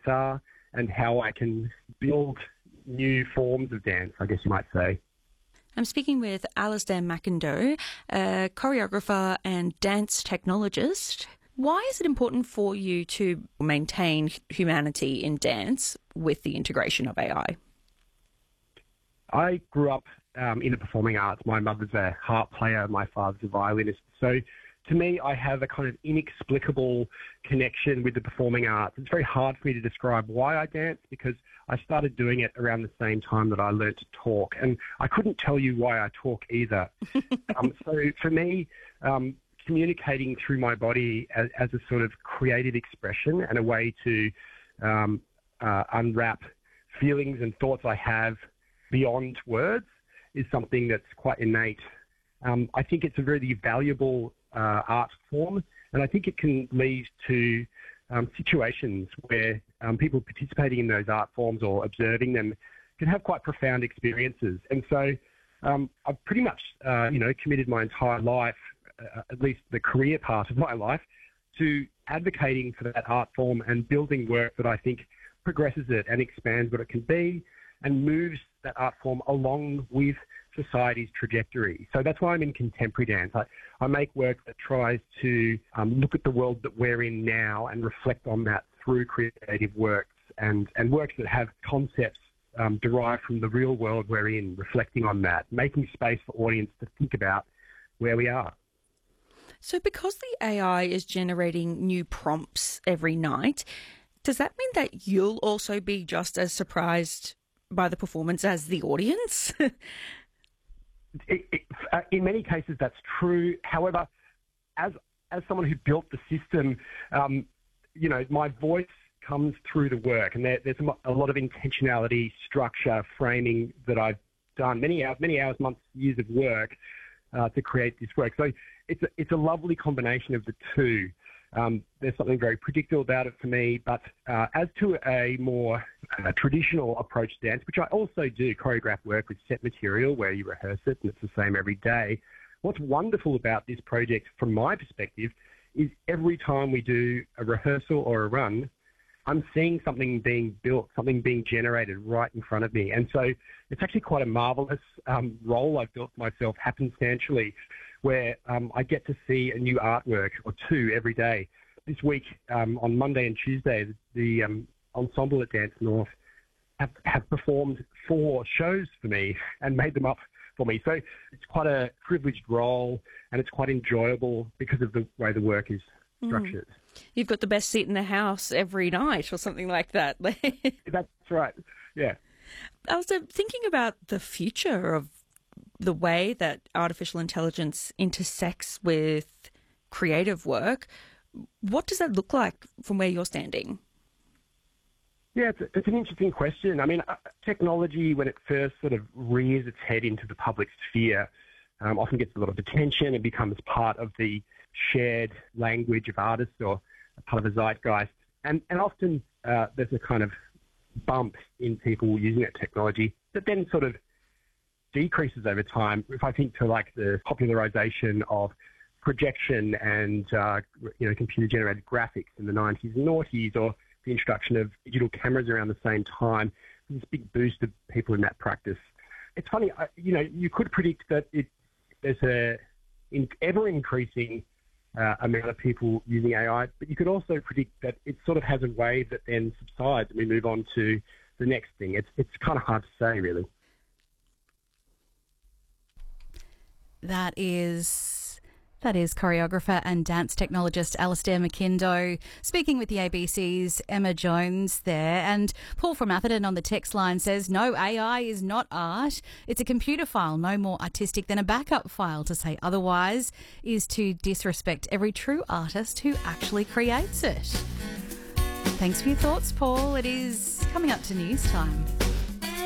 are and how I can build new forms of dance, I guess you might say. I'm speaking with Alistair McIndoe, a choreographer and dance technologist. Why is it important for you to maintain humanity in dance with the integration of AI? I grew up in the performing arts. My mother's a harp player, my father's a violinist. So to me, I have a kind of inexplicable connection with the performing arts. It's very hard for me to describe why I dance because I started doing it around the same time that I learnt to talk. And I couldn't tell you why I talk either. So for me, communicating through my body as a sort of creative expression and a way to unwrap feelings and thoughts I have beyond words is something that's quite innate. I think it's a really valuable art form, and I think it can lead to situations where people participating in those art forms or observing them can have quite profound experiences. And so I've pretty much, committed my entire life, at least the career part of my life, to advocating for that art form and building work that I think progresses it and expands what it can be and moves that art form along with society's trajectory. So that's why I'm in contemporary dance. I make work that tries to look at the world that we're in now and reflect on that through creative works and works that have concepts derived from the real world we're in, reflecting on that, making space for audience to think about where we are. So because the AI is generating new prompts every night, does that mean that you'll also be just as surprised by the performance as the audience? In many cases, that's true. However, as someone who built the system, my voice comes through the work, and there's a lot of intentionality, structure, framing that I've done, many hours, months, years of work to create this work. So it's a lovely combination of the two. There's something very predictable about it for me, but as to a more traditional approach to dance, which I also do, choreograph work with set material where you rehearse it and it's the same every day. What's wonderful about this project from my perspective is every time we do a rehearsal or a run, I'm seeing something being built, something being generated right in front of me. And so it's actually quite a marvellous role I've built for myself happenstantially, where I get to see a new artwork or two every day. This week, on Monday and Tuesday, the ensemble at Dance North have performed 4 shows for me and made them up for me. So it's quite a privileged role, and it's quite enjoyable because of the way the work is structured. You've got the best seat in the house every night or something like that. That's right, yeah. I was thinking about the future of the way that artificial intelligence intersects with creative work. What does that look like from where you're standing? Yeah, it's an interesting question. I mean, technology, when it first sort of rears its head into the public sphere, often gets a lot of attention and becomes part of the shared language of artists or part of a zeitgeist. And often there's a kind of bump in people using that technology that then sort of decreases over time. If I think to like the popularization of projection and computer-generated graphics in the 90s and noughties, or the introduction of digital cameras around the same time, there's this big boost of people in that practice. It's funny, you could predict that there's an ever-increasing amount of people using AI, but you could also predict that it sort of has a wave that then subsides and we move on to the next thing. It's kind of hard to say, really. That is choreographer and dance technologist Alistair McIndoe speaking with the ABC's Emma Jones there. And Paul from Atherton on the text line says, no, AI is not art. It's a computer file, no more artistic than a backup file. To say otherwise is to disrespect every true artist who actually creates it. Thanks for your thoughts, Paul. It is coming up to news time.